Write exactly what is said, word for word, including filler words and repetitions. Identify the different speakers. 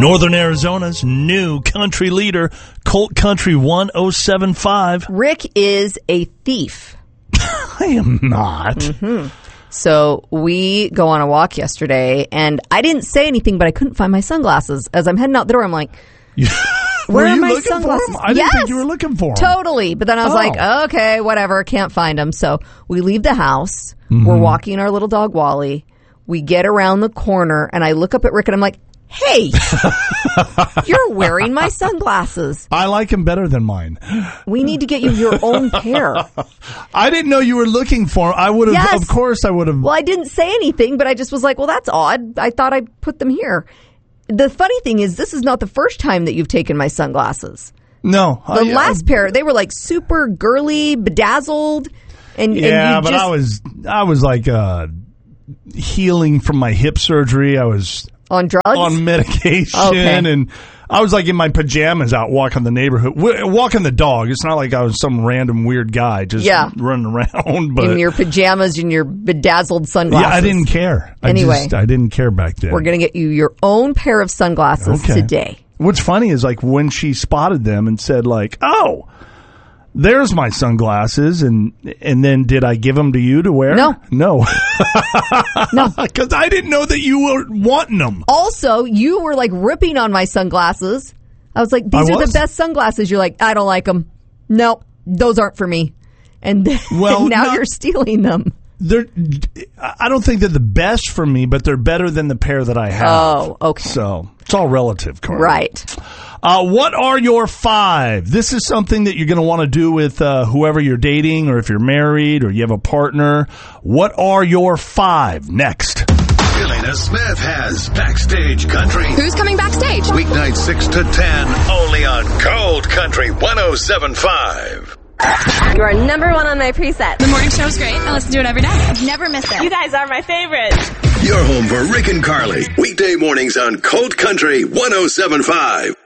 Speaker 1: Northern Arizona's new country leader, Colt Country one oh seven point five.
Speaker 2: Rick is a thief.
Speaker 1: I am not.
Speaker 2: Mm-hmm. So we go on a walk yesterday, and I didn't say anything, but I couldn't find my sunglasses. As I'm heading out the door, I'm like, where
Speaker 1: were
Speaker 2: are
Speaker 1: you
Speaker 2: my
Speaker 1: looking
Speaker 2: sunglasses?
Speaker 1: for them? I didn't
Speaker 2: yes,
Speaker 1: think you were looking for them.
Speaker 2: Totally. But then I was
Speaker 1: Oh.
Speaker 2: like, okay, whatever, can't find them. So we leave the house.
Speaker 1: Mm-hmm.
Speaker 2: We're walking our little dog, Wally. We get around the corner, and I look up at Rick, and I'm like, hey, you're wearing my sunglasses.
Speaker 1: I like them better than mine.
Speaker 2: We need to get you your own pair.
Speaker 1: I didn't know you were looking for them. I would have,
Speaker 2: Yes.
Speaker 1: of course I would have.
Speaker 2: Well, I didn't say anything, but I just was like, well, that's odd. I thought I'd put them here. The funny thing is, this is not the first time that you've taken my sunglasses.
Speaker 1: No.
Speaker 2: The
Speaker 1: I,
Speaker 2: last pair, they were like super girly, bedazzled. And,
Speaker 1: Yeah,
Speaker 2: and you
Speaker 1: but
Speaker 2: just,
Speaker 1: I was, I was like uh, healing from my hip surgery. I was
Speaker 2: on drugs?
Speaker 1: on medication,
Speaker 2: Okay.
Speaker 1: and I was like in my pajamas out walking the neighborhood, w- walking the dog. It's not like I was some random weird guy just
Speaker 2: Yeah.
Speaker 1: running around. But
Speaker 2: in your pajamas and your bedazzled sunglasses.
Speaker 1: yeah, I didn't care. I
Speaker 2: Anyway.
Speaker 1: just, I didn't care back then.
Speaker 2: We're going to get you your own pair of sunglasses
Speaker 1: Okay.
Speaker 2: today.
Speaker 1: What's funny is like when she spotted them and said like, "Oh, there's my sunglasses," and and then did I give them to you to wear?
Speaker 2: No.
Speaker 1: no,
Speaker 2: No.
Speaker 1: because I didn't know that you were wanting them.
Speaker 2: Also, you were like ripping on my sunglasses. I was like, these
Speaker 1: I
Speaker 2: are
Speaker 1: was?
Speaker 2: the best sunglasses. You're like, I don't like them. No, those aren't for me. And then
Speaker 1: Well,
Speaker 2: now
Speaker 1: not-
Speaker 2: you're stealing them.
Speaker 1: They're, I don't think they're the best for me, but they're better than the pair that I have.
Speaker 2: Oh, okay.
Speaker 1: So it's all relative, Carl.
Speaker 2: Right.
Speaker 1: Uh, what are your five? This is something that you're going to want to do with uh, whoever you're dating, or if you're married, or you have a partner. What are your five? Next.
Speaker 3: Elena Smith has Backstage Country.
Speaker 4: Who's coming backstage?
Speaker 3: Weeknight six to ten, only on Cold Country one oh seven point five.
Speaker 5: You are number one on my preset.
Speaker 4: The morning show's great. I listen to it every day. I've never missed it.
Speaker 5: You guys are my favorite.
Speaker 3: Your home for Rick and Carly. Weekday mornings on Cold Country one oh seven point five.